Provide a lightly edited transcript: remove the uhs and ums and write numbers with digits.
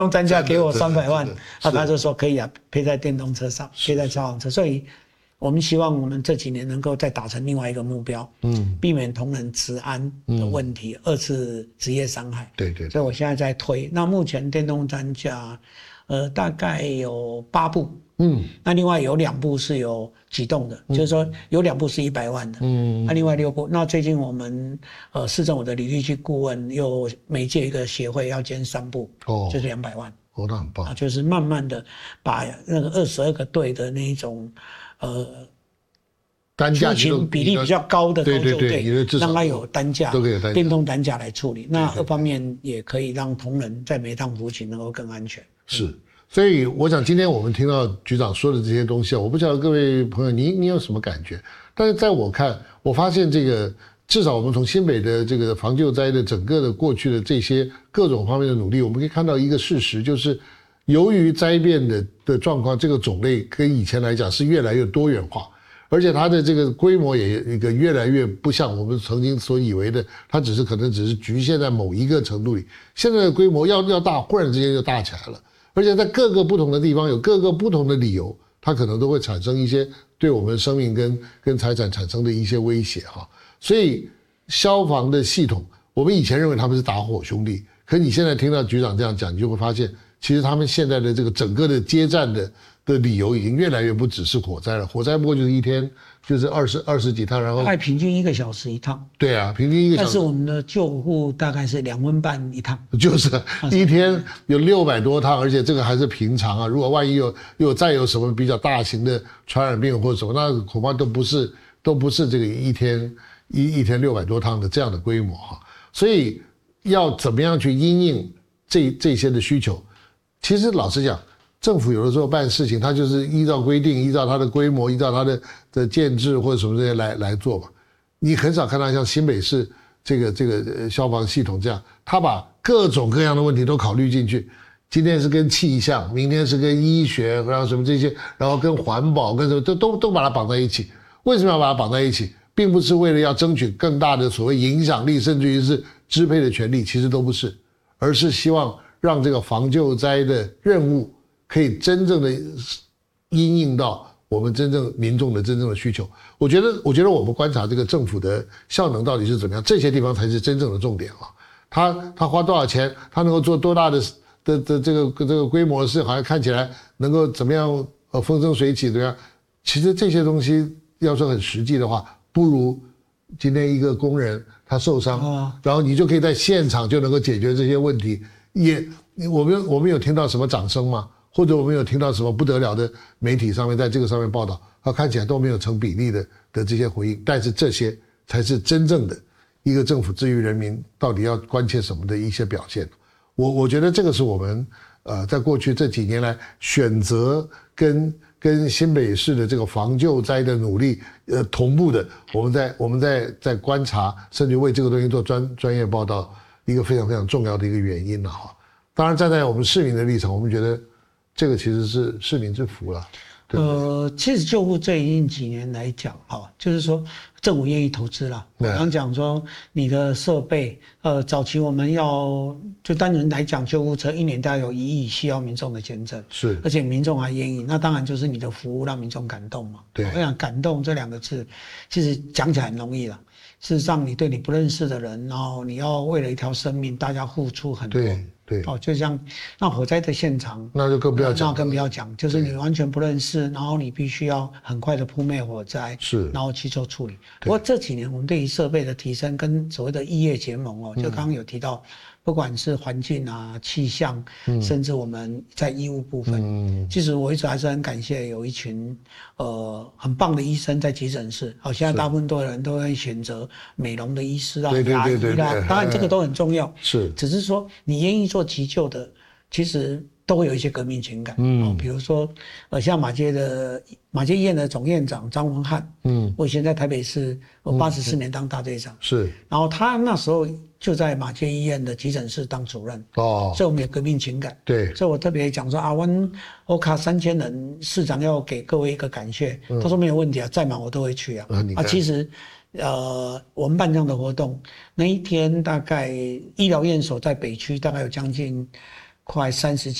动专家给我300万， 他就说可以啊，配在电动车上，配在消防车，所以我们希望我们这几年能够再达成另外一个目标，避免同仁职安的问题，2次职业伤害。 对对。 所以我现在在推，那目前电动担架，大概有8部，那另外有2部是有启动的，就是说有2部是100万的，那另外6部，那最近我们市政府的履历区顾问又每届一个协会要捐3部，就是200万， 那很棒， 就是慢慢的把那个22个队的那一种担架比例比较高的搜救队，让它有担架，电动担架来处理。那2方面也可以让同仁在每趟服勤能够更安全。 是，所以我想今天我们听到局长说的这些东西，我不晓得各位朋友你有什么感觉？但是在我看，我发现这个至少我们从新北的这个防救灾的整个的过去的这些各种方面的努力，我们可以看到一个事实，就是由于灾变的状况，这个种类跟以前来讲是越来越多元化。而且它的这个规模也一个越来越不像我们曾经所以为的，它可能只是局限在某一个程度里。现在的规模要大，忽然之间就大起来了。而且在各个不同的地方有各个不同的理由，它可能都会产生一些对我们生命跟财产产生的一些威胁哈。所以消防的系统，我们以前认为他们是打火兄弟，可你现在听到局长这样讲，你就会发现，其实他们现在的这个整个的接战的理由已经越来越不只是火灾了，火灾不过就是一天就是20几趟，然后平均1个小时一趟。 对啊，平均1个小时。 但是我们的救护大概是2分半一趟， 就是一天有600多趟，而且这个还是平常啊。如果万一再有什么比较大型的传染病或者什么，那恐怕都不是这个一天600多趟的这样的规模哈。所以要怎么样去因应这些的需求？其实老实讲，政府有的时候办事情，它就是依照规定，依照它的规模，依照它的建制或者什么这些来做嘛。你很少看到像新北市这个消防系统这样，它把各种各样的问题都考虑进去。今天是跟气象，明天是跟医学，然后什么这些，然后跟环保，跟什么都把它绑在一起。为什么要把它绑在一起？并不是为了要争取更大的所谓影响力，甚至于是支配的权利，其实都不是，而是希望让这个防救灾的任务可以真正的因应到我们真正民众的真正的需求。我觉得我们观察这个政府的效能到底是怎么样，这些地方才是真正的重点啊。他花多少钱，他能够做多大的这个规模的事，好像看起来能够怎么样风生水起怎么样？其实这些东西要说很实际的话，不如今天一个工人他受伤，然后你就可以在现场就能够解决这些问题。我们有听到什么掌声吗？或者我们有听到什么不得了的媒体上面在这个上面报道，看起来都没有成比例的这些回应，但是这些才是真正的一个政府至于人民到底要关切什么的一些表现。我觉得这个是我们在过去这几年来选择跟新北市的这个防救灾的努力同步的，我们在观察，甚至为这个东西做专业报道，一个非常非常重要的一个原因了哈。当然站在我们市民的立场，我们觉得这个其实是市民之福了。 其实救护最近几年来讲，就是说政府愿意投资了。我刚讲说你的设备，早期我们就单纯来讲，救护车1年大概有1亿，需要民众的捐赠， 是， 而且民众还愿意，那当然就是你的服务让民众感动嘛。 对， 我想感动这2个字，其实讲起来很容易了。事实上，你对你不认识的人，然后你要为了一条生命，大家付出很多。 对， 就像那火灾的现场， 那就更不要讲， 那更不要讲，就是你完全不认识，然后你必须要很快的扑灭火灾， 是， 然后去做处理。不过这几年我们对于设备的提升跟所谓的异业结盟就刚刚有提到，不管是环境啊、气象，甚至我们在医务部分，其实我一直还是很感谢有一群很棒的医生在急诊室。现在大部分多人都会选择美容的医师啊、牙医啦，当然这个都很重要， 是， 只是说你愿意做急救的，其实都会有一些革命情感。比如说像马偕医院的总院长张文汉，我以前在台北市84年当大队长，是，然后他那时候就在马偕医院的急诊室当主任，所以我们有革命情感。对，所以我特别讲说我们欧卡3000人，市长要给各位一个感谢，他说没有问题啊，再忙我都会去啊。其实我们办这样的活动，那一天大概医疗院所在北区大概有将近快30几。